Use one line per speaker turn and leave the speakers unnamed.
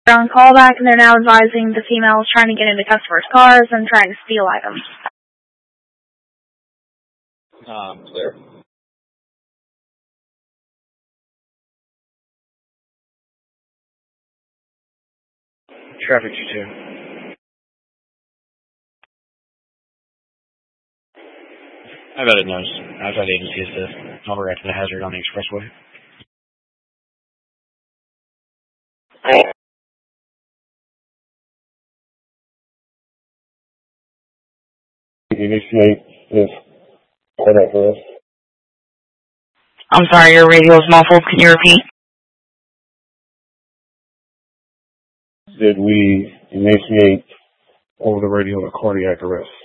They're on callback, and they're now advising the females trying to get into customers' cars and trying to steal items.
Clear.
Traffic G2.
I've had it noticed. Outside agency is to overreact to the hazard on the expressway.
Initiate this order for us.
I'm sorry, your radio is muffled. Can you repeat?
Did we initiate over the radio a cardiac arrest?